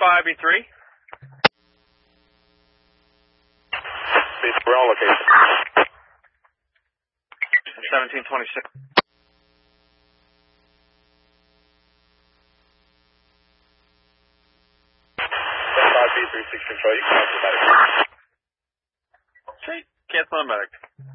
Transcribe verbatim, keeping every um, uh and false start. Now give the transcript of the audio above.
five B three. We're on location. seventeen twenty-six. five B three six control, you can answer medic. Sweet. Cancel on medic.